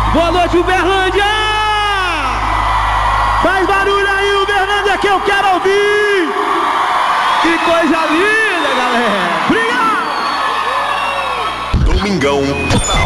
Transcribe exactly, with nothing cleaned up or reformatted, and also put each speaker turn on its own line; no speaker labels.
Boa noite, Uberlândia! Faz barulho aí, Uberlândia, que eu quero ouvir! Que coisa linda, galera! Obrigado!
Domingão.